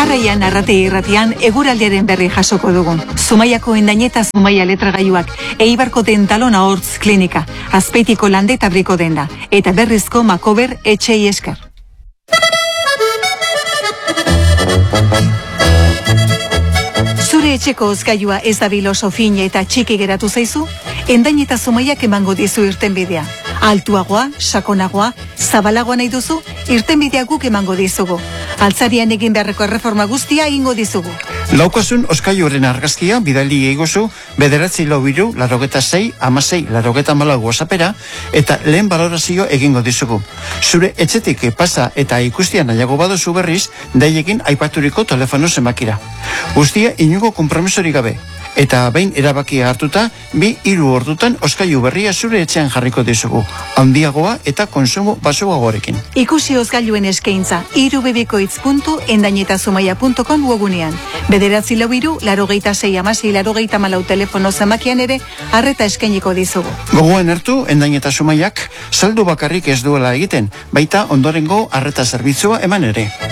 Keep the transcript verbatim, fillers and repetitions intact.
Jarraian arrate irratian eguraldiaren berri jasoko dugu. Zumaiako Endaineta Zumaia letragailuak, Eibarko dentalona hortz klinika, Azpeitiko lande eta briko denda, eta berrizko Makober etxei esker. Zure etxeko hozgailua ez dabil oso fina eta txiki geratu zaizu, Endaineta Zumaiak emango dizu irtenbidea. Altuagoa, sakonagoa, zabalagoa nahi duzu, irtenbidea guk emango dizugu. Altzarian egin beharreko erreforma guztia egingo dizugu. Laukasun oskailuaren argazkia bidali egozu bederatzi lau biru, larogeta sei, amasei, larogeta malau WhatsAppera eta lehen balorazio egingo dizugu. Zure etxetik pasa eta ikustian nahiago baduzu berriz, daiekin aipaturiko telefono zenbakira. Guztia inugo konpromisorik gabe. Eta behin erabakia hartuta, bi hiru ordutan oskailu berria zure etxean jarriko dizugu. Handiagoa eta konsumo baxuagoarekin. Ikusi hozgailuen eskaintza irubebikoitz puntu endainetazumaia puntu com webunean. Bederatzi lau hiru, larogeita sei amasei, larogeita malau telefono zamakian ere arreta eskainiko dizugu. Gogoan hartu, Endaineta Zumaiak saldu bakarrik ez duela egiten, baita ondorengo arreta zerbitzua eman ere.